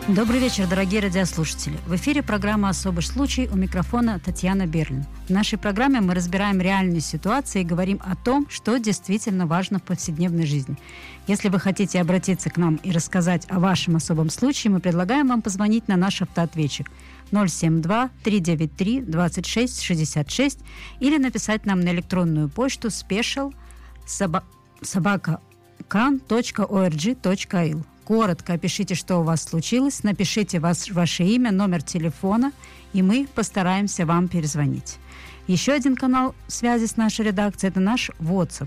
Добрый вечер, дорогие радиослушатели. В эфире программа «Особый случай», у микрофона Татьяна Берлин. В нашей программе мы разбираем реальные ситуации и говорим о том, что действительно важно в повседневной жизни. Если вы хотите обратиться к нам и рассказать о вашем особом случае, мы предлагаем вам позвонить на наш автоответчик 072-393-2666 или написать нам на электронную почту special@kan.org.il. Коротко опишите, что у вас случилось, напишите ваше имя, номер телефона, и мы постараемся вам перезвонить. Еще один канал связи с нашей редакцией – это наш WhatsApp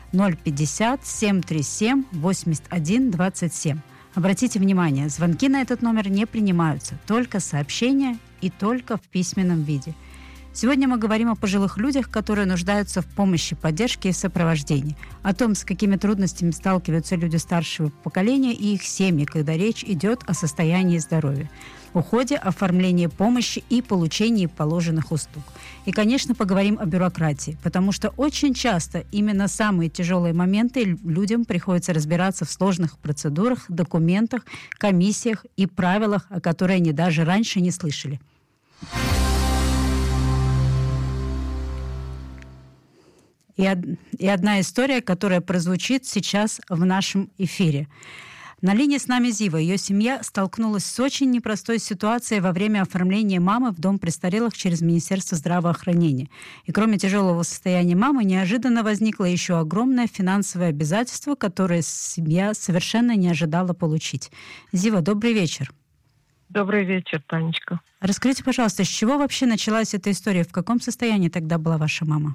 050-737-8127. Обратите внимание, звонки на этот номер не принимаются, только сообщения и только в письменном виде. Сегодня мы говорим о пожилых людях, которые нуждаются в помощи, поддержке и сопровождении, о том, с какими трудностями сталкиваются люди старшего поколения и их семьи, когда речь идет о состоянии здоровья, уходе, оформлении помощи и получении положенных услуг. И, конечно, поговорим о бюрократии, потому что очень часто именно самые тяжелые моменты людям приходится разбираться в сложных процедурах, документах, комиссиях и правилах, о которых они даже раньше не слышали. И одна история, которая прозвучит сейчас в нашем эфире. На линии с нами Зива. Ее семья столкнулась с очень непростой ситуацией во время оформления мамы в дом престарелых через Министерство здравоохранения. И кроме тяжелого состояния мамы, неожиданно возникло еще огромное финансовое обязательство, которое семья совершенно не ожидала получить. Зива, добрый вечер. Добрый вечер, Танечка. Расскажите, пожалуйста, с чего вообще началась эта история? В каком состоянии тогда была ваша мама?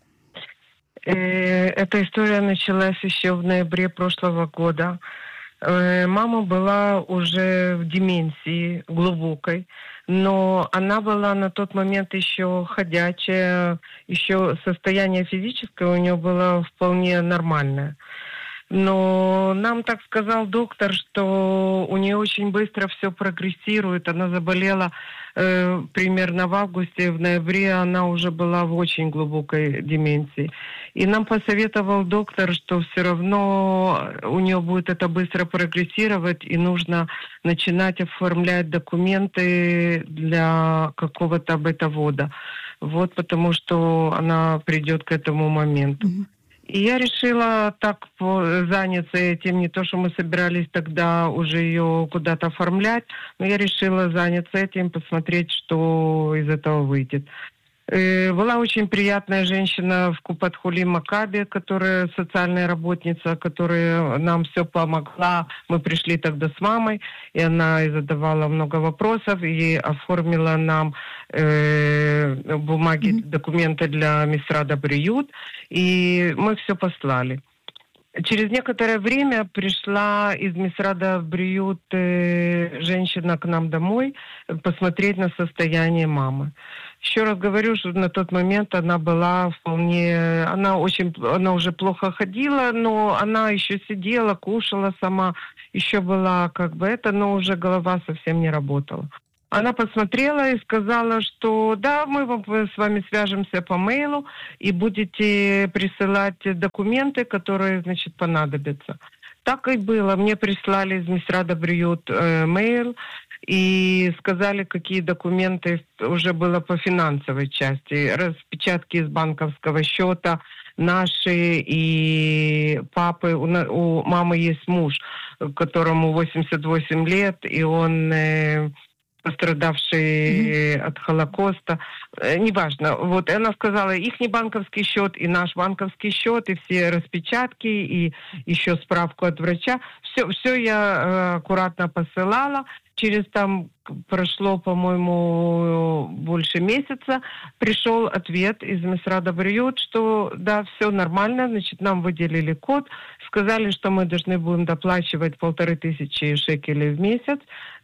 Эта история началась еще в ноябре прошлого года. Мама была уже в деменции глубокой, но она была на тот момент еще ходячая, еще состояние физическое у нее было вполне нормальное. Но нам так сказал доктор, что у нее очень быстро все прогрессирует. Она заболела примерно в августе, в ноябре она уже была в очень глубокой деменции. И нам посоветовал доктор, что все равно у нее будет это быстро прогрессировать, и нужно начинать оформлять документы для какого-то бытовода. Вот потому что она придет к этому моменту. И я решила так заняться этим, не то, что мы собирались тогда уже ее куда-то оформлять, но я решила заняться этим, посмотреть, что из этого выйдет. Была очень приятная женщина в Купат-Хулим Макаби, которая социальная работница, которая нам все помогла. Мы пришли тогда с мамой, и она задавала много вопросов и оформила нам бумаги, документы для Мисрада Бриют, и мы все послали. Через некоторое время пришла из Мисрада Бриют женщина к нам домой посмотреть на состояние мамы. Еще раз говорю, что на тот момент она была вполне... Она уже плохо ходила, но она еще сидела, кушала сама. Еще была но уже голова совсем не работала. Она посмотрела и сказала, что да, мы с вами свяжемся по мейлу и будете присылать документы, которые, понадобятся. Так и было. Мне прислали из Мисрада Бриют мейл и сказали, какие документы уже было по финансовой части. Распечатки из банковского счета наши и папы. У мамы есть муж, которому 88 лет, и он... пострадавший от Холокоста, неважно. Вот она сказала, их банковский счет и наш банковский счет, и все распечатки, и еще справку от врача. Все я аккуратно посылала. Прошло, по-моему, больше месяца. Пришел ответ из Мисрада Бриют, что да, все нормально, нам выделили код. Сказали, что мы должны будем доплачивать 1500 шекелей в месяц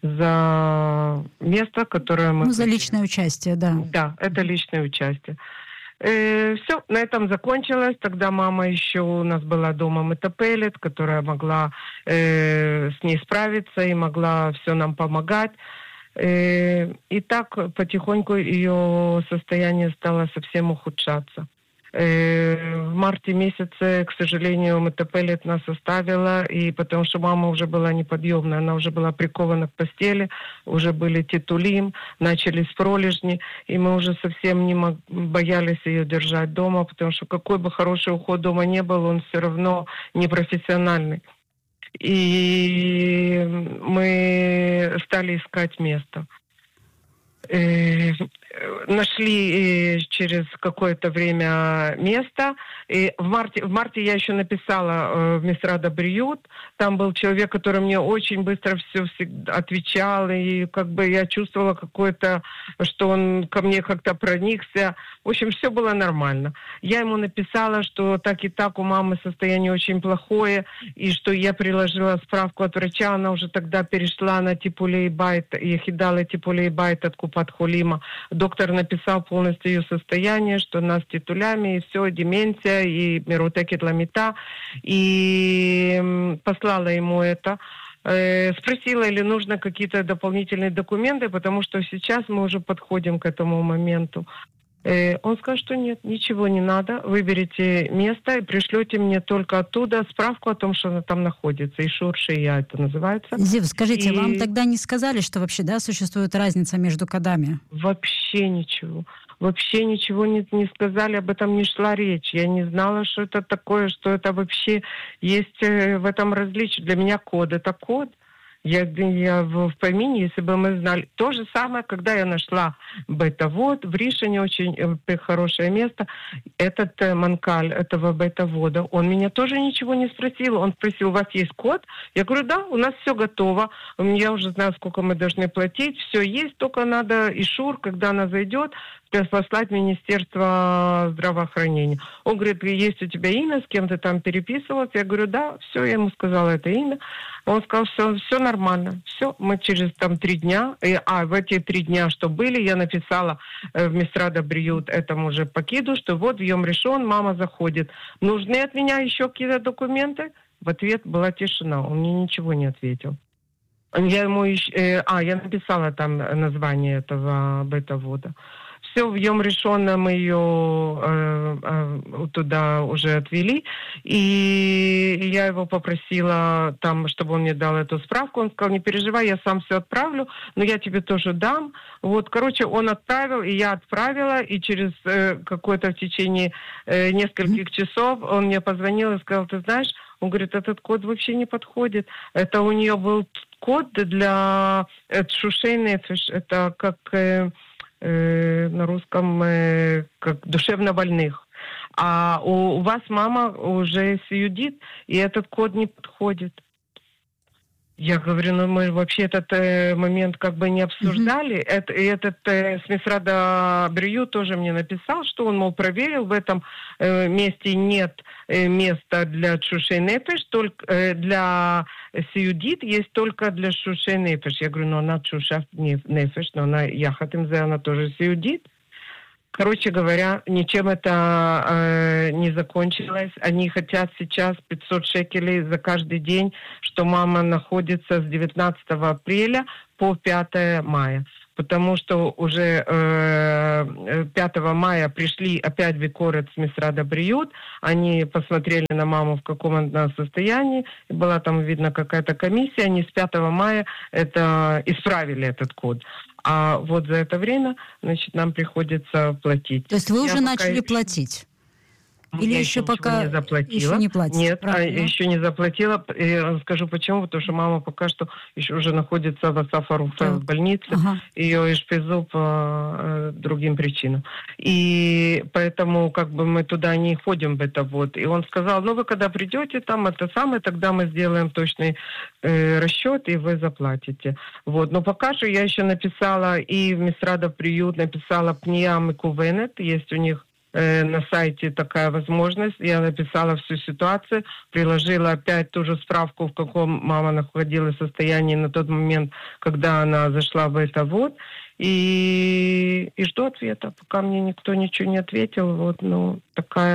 за место, которое мы... за личное участие, да. Да, это личное участие. Все, на этом закончилось. Тогда мама еще у нас была дома метапелет, которая могла с ней справиться и могла все нам помогать. И так потихоньку ее состояние стало совсем ухудшаться. В марте месяце, к сожалению, МТП нас оставила, и потому что мама уже была неподъемная, она уже была прикована к постели, уже были титулим, начались пролежни, и мы уже совсем не боялись ее держать дома, потому что какой бы хороший уход дома не был, он все равно непрофессиональный. И мы стали искать место. Нашли через какое-то время место. И в марте я еще написала в Мисрат Абриют. Там был человек, который мне очень быстро все отвечал. И как бы я чувствовала какое-то, что он ко мне как-то проникся. В общем, все было нормально. Я ему написала, что так и так у мамы состояние очень плохое. И что я приложила справку от врача. Она уже тогда перешла на типулей байт. Ехидала типулей байт от Купат-Холима. Доктор написал полностью ее состояние, что она с титулями, и все, деменция, и мерутекетламита. И послала ему это. Спросила, или нужно какие-то дополнительные документы, потому что сейчас мы уже подходим к этому моменту. Он сказал, что нет, ничего не надо. Выберите место и пришлете мне только оттуда справку о том, что она там находится. Ишур шия это называется. Зив, скажите, вам тогда не сказали, что вообще, да, существует разница между кодами? Вообще ничего. Вообще ничего не сказали, об этом не шла речь. Я не знала, что это такое, что это вообще есть в этом различие. Для меня код — это код. Я в помине, если бы мы знали. То же самое, когда я нашла бета-вод, в Ришине очень хорошее место. Этот манкаль этого бета-вода, он меня тоже ничего не спросил. Он спросил, у вас есть код? Я говорю, да, у нас все готово. Я уже знаю, сколько мы должны платить. Все есть, только надо ишур, когда она зайдет, послать в Министерство здравоохранения. Он говорит, есть у тебя имя, с кем ты там переписывался? Я говорю, да, все, я ему сказала это имя. Он сказал, все нормально. Все, мы через 3 дня, в эти 3 дня, что были, я написала в Мисрат Абриют этому же Пакиду, что вот в Йом Ришон мама заходит. Нужны от меня еще какие-то документы? В ответ была тишина, он мне ничего не ответил. Я ему я написала там название этого бета-вода. Все, в Йом Ришон мы ее туда уже отвели, и я его попросила там, чтобы он мне дал эту справку. Он сказал, не переживай, я сам все отправлю, но я тебе тоже дам. Вот, короче, он отправил, и я отправила, и через какое-то в течение нескольких часов он мне позвонил и сказал, ты знаешь, он говорит, этот код вообще не подходит. Это у нее был код для шушейной, это как... на русском как душевнобольных. А у вас мама уже сиюдит, и этот код не подходит. Я говорю, мы вообще этот момент как бы не обсуждали. Этот с Мисрата Абриют тоже мне написал, что он, мол, проверил, в этом месте нет места для Тшушей Нефеш, только для Сиюдит есть только для Тшушей Нефеш. Я говорю, она Тшуша Нефеш, но она Яхатимзе, она тоже Сиюдит. Короче говоря, ничем это не закончилось. Они хотят сейчас 500 шекелей за каждый день, что мама находится с 19 апреля по 5 мая. Потому что уже 5 мая пришли опять Викорет с Мисрат Абриют. Они посмотрели на маму, в каком она состоянии. Была там, видно, какая-то комиссия. Они с 5 мая это исправили этот код. А вот за это время, значит, нам приходится платить. То есть вы уже начали платить? Или еще пока не заплатила. Еще не платите? Нет, еще не заплатила. И скажу почему. Потому что мама пока что еще уже находится в Асафа-Руфе в больнице. Ее ишпизу по другим причинам. И поэтому как бы мы туда не ходим в это вот. И он сказал, вы когда придете там, это самое, тогда мы сделаем точный расчет, и вы заплатите. Вот. Но пока что я еще написала и в Мисрат Абриют, написала Пниям и Кувенет. Есть у них на сайте такая возможность. Я написала всю ситуацию, приложила опять ту же справку, в каком мама находилась состоянии на тот момент, когда она зашла в это вот. И жду ответа. Пока мне никто ничего не ответил. Вот, такая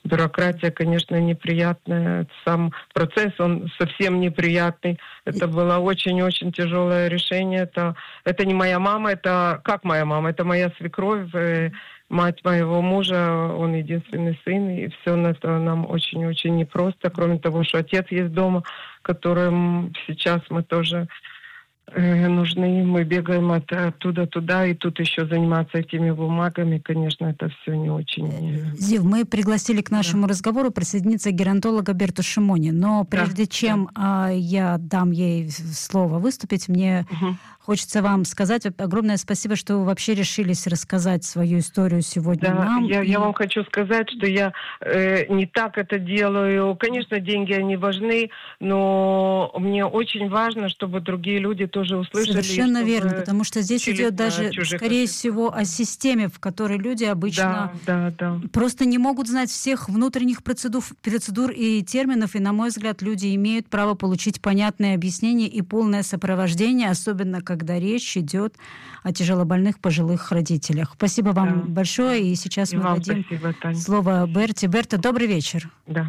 Бюрократия, конечно, неприятная. Сам процесс, он совсем неприятный. Это было очень-очень тяжелое решение. Это не моя мама, это как моя мама? Это моя свекровь, мать моего мужа, он единственный сын, и все это нам очень-очень непросто. Кроме того, что отец есть дома, которым сейчас мы тоже нужны. Мы бегаем оттуда туда, и тут еще заниматься этими бумагами, конечно, это все не очень... Зив, мы пригласили к нашему разговору присоединиться геронтолога Берту Шимони, но прежде чем я дам ей слово выступить, мне хочется вам сказать огромное спасибо, что вы вообще решились рассказать свою историю сегодня нам. Я вам хочу сказать, что я не так это делаю. Конечно, деньги, они важны, но мне очень важно, чтобы другие люди тоже услышали. Совершенно верно, потому что здесь идет даже, скорее всего, о системе, в которой люди обычно просто не могут знать всех внутренних процедур и терминов, и, на мой взгляд, люди имеют право получить понятное объяснение и полное сопровождение, особенно когда речь идет о тяжелобольных пожилых родителях. Спасибо вам большое, и сейчас мы дадим слово Берте. Берта, добрый вечер. Да.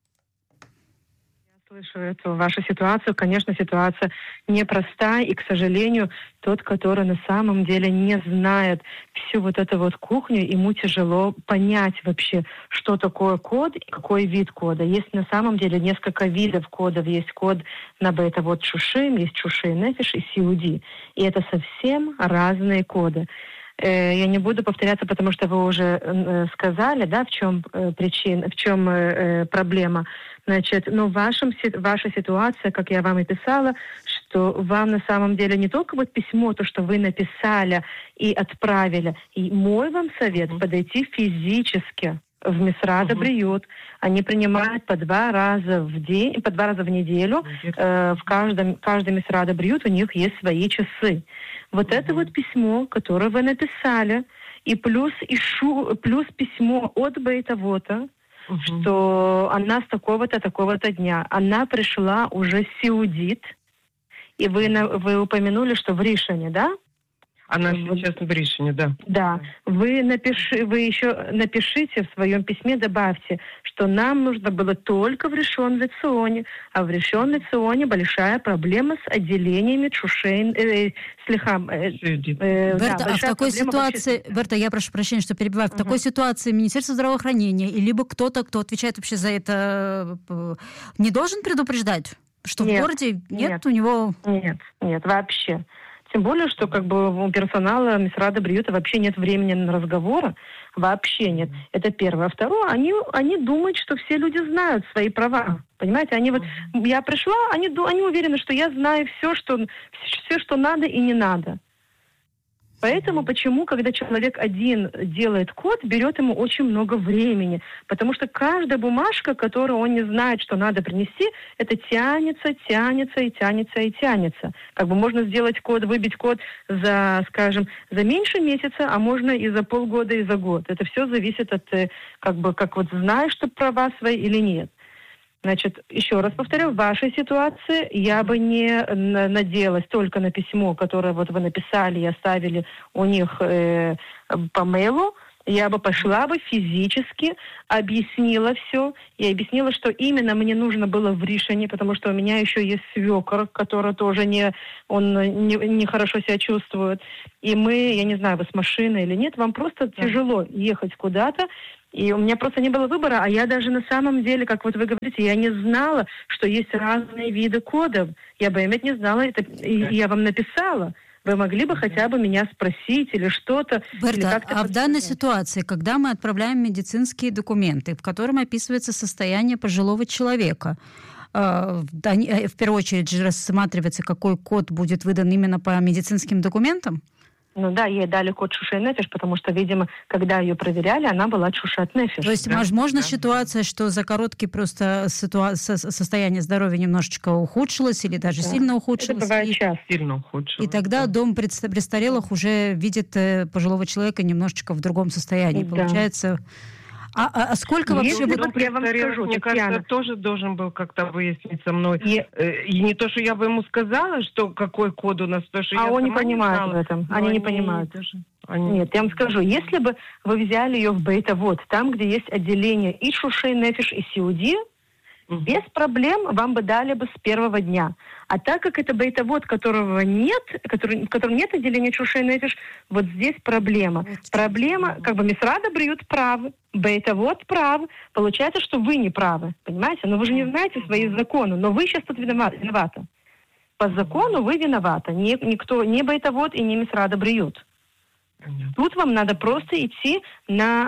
Слышу эту вашу ситуацию. Конечно, ситуация непростая, и, к сожалению, тот, который на самом деле не знает всю вот эту вот кухню, ему тяжело понять вообще, что такое код и какой вид кода. Есть на самом деле несколько видов кодов. Есть код на бета-вот Шушим, есть Шушей Нефиш и Сиуди. И это совсем разные коды. Я не буду повторяться, потому что вы уже сказали, да, в чем причина, в чем проблема. Значит, но ваша ситуация, как я вам и писала, что вам на самом деле не только вот письмо, то, что вы написали и отправили. И мой вам совет подойти физически в Мисрад Абриют. Они принимают по 2 раза в день, по 2 раза в неделю. В каждом Мисрад Абриют у них есть свои часы. Вот это вот письмо, которое вы написали, и плюс письмо от Бейта-Вота, что она с такого-то дня. Она пришла уже сиудит, и вы упомянули, что в Ришоне, да? Она сейчас в Ришоне, да. Да. Вы еще напишите в своем письме, добавьте, что нам нужно было только в Ришон Леционе, а в Ришон Леционе большая проблема с отделениями Берта, а в такой ситуации, Берта, я прошу прощения, что перебиваю, в такой ситуации Министерство здравоохранения и либо кто-то, кто отвечает вообще за это, не должен предупреждать, что в городе нет у него... Нет, вообще. Тем более, что как бы у персонала Мисрада Бриюта вообще нет времени на разговоры. Вообще нет. Это первое. А второе, они думают, что все люди знают свои права. Понимаете, я пришла, они уверены, что я знаю все, что надо и не надо. Поэтому почему, когда человек один делает код, берет ему очень много времени. Потому что каждая бумажка, которую он не знает, что надо принести, это тянется. Как бы можно сделать код, выбить код за меньше месяца, а можно и за полгода, и за год. Это все зависит от, как знаешь ты права свои или нет. Значит, еще раз повторю, в вашей ситуации я бы не надеялась только на письмо, которое вот вы написали и оставили у них по мейлу. Я бы пошла бы физически, объяснила все. И объяснила, что именно мне нужно было в Ришоне, потому что у меня еще есть свекор, который тоже не хорошо себя чувствует. И я не знаю, вы с машиной или нет, вам просто тяжело ехать куда-то. И у меня просто не было выбора, а я даже на самом деле, как вот вы говорите, я не знала, что есть разные виды кодов. Я бы иметь не знала, и я вам написала. Вы могли бы хотя бы меня спросить или что-то. Берта, в данной ситуации, когда мы отправляем медицинские документы, в котором описывается состояние пожилого человека, в первую очередь же рассматривается, какой код будет выдан именно по медицинским документам? Ну да, ей дали код Шушей Нефиш, потому что, видимо, когда ее проверяли, она была Шушат Нефиш. То есть, возможно, ситуация, что за короткий просто состояние здоровья немножечко ухудшилось или даже сильно ухудшилось. Это бывает часто. Сильно ухудшилось. И тогда дом престарелых уже видит пожилого человека немножечко в другом состоянии. Получается... А сколько вообще... Если вот я вам скажу, мне кажется, тоже должен был как-то выяснить со мной. И не то, что я бы ему сказала, что какой код у нас, потому что он не понимает в этом. Они не понимают. Нет, я вам скажу, если бы вы взяли ее в бейт-авот, там, где есть отделение и шушей нефиш, и сиуди, без проблем вам бы дали бы с первого дня. А так как это бейт-авот, которого нет, в котором нет отделения шушей нефиш, вот здесь проблема. Проблема, как бы мисрад абриют правы, бейт-авот прав. Получается, что вы не правы. Понимаете? Но вы же не знаете свои законы, но вы сейчас тут виноваты. По закону вы виноваты. Никто, не бейт-авот и не мисрад абриют. Тут вам надо просто идти на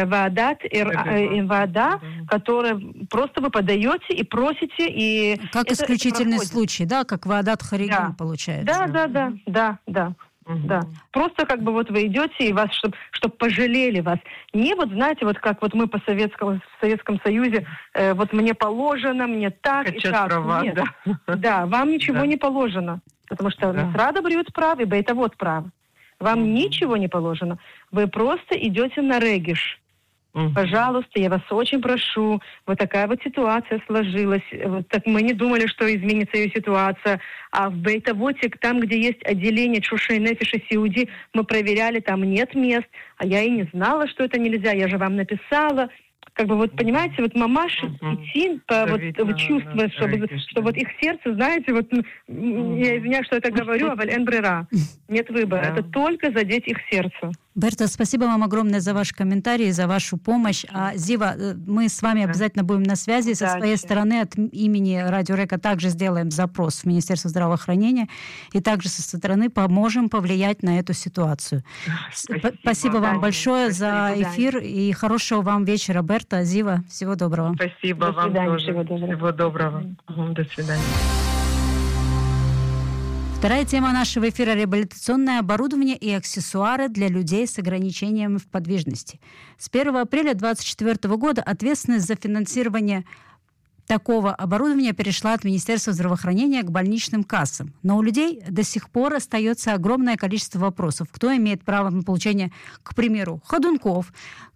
ВАДА, которое просто вы подаете и просите. И как исключительный случай, да? Как ВАДАТ Харигим получается. Да. Просто как бы вот вы идете, и вас, чтобы пожалели вас. Не вот, знаете, вот как вот мы в Советском Союзе, вот мне положено, мне так и так. Права, нет. Да, вам ничего не положено. Потому что мисрад абриют прав, и бейт-авот прав. Вам ничего не положено. Вы просто идете на региш. Пожалуйста, я вас очень прошу. Вот такая вот ситуация сложилась. Вот так мы не думали, что изменится ее ситуация. А в бейт-авоте, там, где есть отделение шушей нефиш и сиуди, мы проверяли, там нет мест. А я и не знала, что это нельзя. Я же вам написала. Как бы вот, понимаете, вот мамаши идти по вот чувствовать, чтобы вот их сердце, знаете, вот я извиняюсь, что это говорю, а энбрера. Нет выбора. Это только задеть их сердце. Берта, спасибо вам огромное за ваш комментарий, за вашу помощь. Зива, мы с вами обязательно будем на связи. Со своей стороны от имени Радио Река также сделаем запрос в Министерство здравоохранения и также со стороны поможем повлиять на эту ситуацию. Спасибо вам большое за эфир и хорошего вам вечера, Берта, Зива. Всего доброго. Спасибо вам тоже. Всего доброго. До свидания. Вторая тема нашего эфира – реабилитационное оборудование и аксессуары для людей с ограничениями в подвижности. С 1 апреля 2024 года ответственность за финансирование такого оборудования перешла от Министерства здравоохранения к больничным кассам. Но у людей до сих пор остается огромное количество вопросов. Кто имеет право на получение, к примеру, ходунков,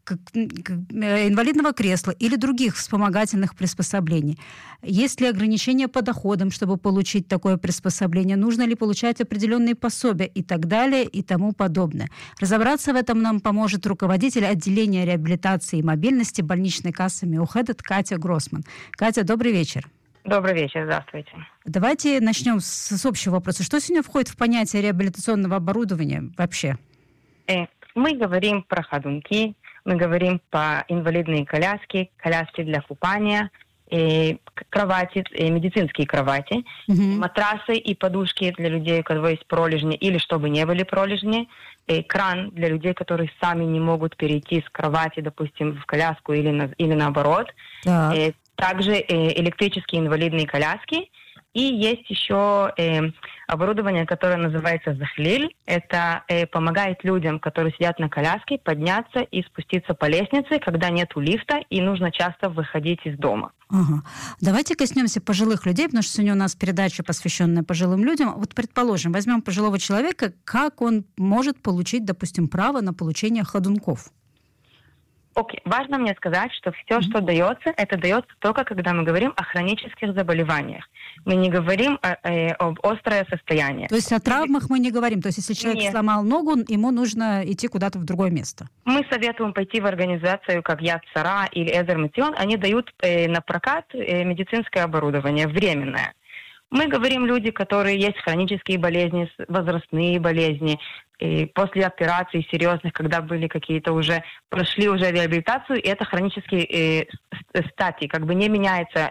инвалидного кресла или других вспомогательных приспособлений? Есть ли ограничения по доходам, чтобы получить такое приспособление? Нужно ли получать определенные пособия и так далее и тому подобное? Разобраться в этом нам поможет руководитель отделения реабилитации и мобильности больничной кассы Миухедет Катя Гроссман. Катя, добрый вечер. Добрый вечер, здравствуйте. Давайте начнем с общего вопроса. Что сегодня входит в понятие реабилитационного оборудования вообще? Мы говорим про ходунки, мы говорим по инвалидные коляски, коляски для купания, кровати, медицинские кровати, матрасы и подушки для людей, у кого есть пролежни или чтобы не были пролежни, кран для людей, которые сами не могут перейти с кровати, допустим, в коляску или наоборот. Также электрические инвалидные коляски. И есть еще оборудование, которое называется захлиль. Это помогает людям, которые сидят на коляске, подняться и спуститься по лестнице, когда нету лифта и нужно часто выходить из дома. Ага. Давайте коснемся пожилых людей, потому что сегодня у нас передача, посвященная пожилым людям. Вот, предположим, возьмем пожилого человека, как он может получить, допустим, право на получение ходунков? Окей. Важно мне сказать, что все, что дается, это дается только, когда мы говорим о хронических заболеваниях. Мы не говорим об острое состояние. То есть о травмах мы не говорим? То есть если человек сломал ногу, ему нужно идти куда-то в другое место? Мы советуем пойти в организацию, как Яд Сара или Эзер Митион. Они дают на прокат медицинское оборудование, временное. Мы говорим люди, которые есть хронические болезни, возрастные болезни, и после операций серьезных, когда были какие-то уже, прошли уже реабилитацию, и это хронические стадии, как бы не меняется